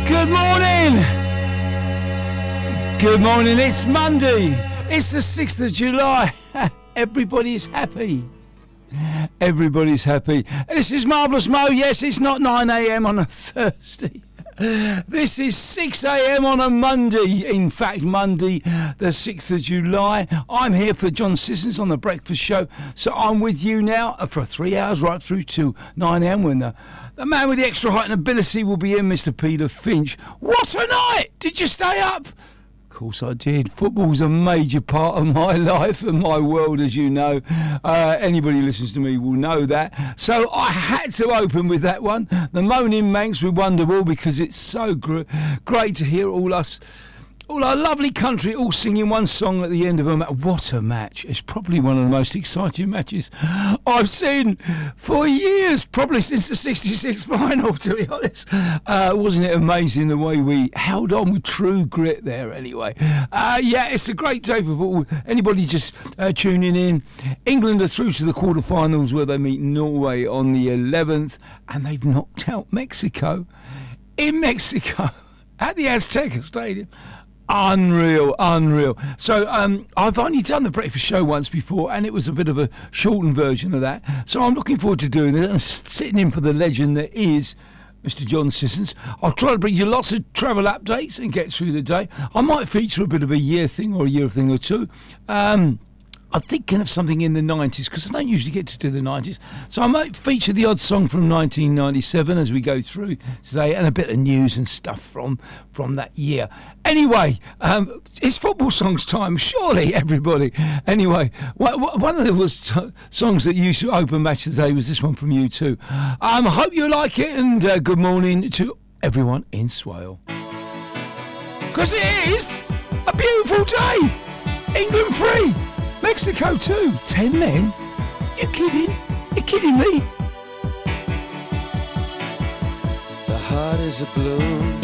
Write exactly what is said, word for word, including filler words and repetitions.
Good morning. Good morning. It's Monday. It's the sixth of July. Everybody's happy. Everybody's happy. This is Marvellous Mo. Yes, it's not nine a.m. on a Thursday. This is six a.m. on a Monday. In fact, Monday, the sixth of July. I'm here for John Sissons on The Breakfast Show. So I'm with you now for three hours, right through to nine a.m. when the, the man with the extra height and ability will be in, Mister Peter Finch. What a night! Did you stay up? Of course I did. Football's a major part of my life and my world, as you know. Uh, anybody who listens to me will know that. So I had to open with that one. The Moaning Manx with Wonderwall, because it's so gr- great to hear all us, all our lovely country all singing one song at the end of a match. What a match. It's probably one of the most exciting matches I've seen for years, probably since the sixty-six final, to be honest. Uh, wasn't it amazing the way we held on with true grit there anyway? Uh, yeah, it's a great day for football. Anybody just uh, tuning in, England are through to the quarterfinals where they meet Norway on the eleventh, and they've knocked out Mexico in Mexico at the Azteca Stadium. Unreal, unreal. So um, I've only done the breakfast show once before, and it was a bit of a shortened version of that. So I'm looking forward to doing it and sitting in for the legend that is Mister John Sissons. I'll try to bring you lots of travel updates and get through the day. I might feature a bit of a year thing or a year thing or two. Um, I'm thinking of something in the nineties, because I don't usually get to do the nineties. So I might feature the odd song from nineteen ninety-seven as we go through today, and a bit of news and stuff from, from that year. Anyway, um, it's football songs time, surely, everybody. Anyway, one of the songs that used to open match today was this one from U two. Um, I hope you like it, and uh, good morning to everyone in Swale. Because it is a beautiful day. England free. Mexico too. Ten men? You kidding? You kidding me? The heart is a bloom.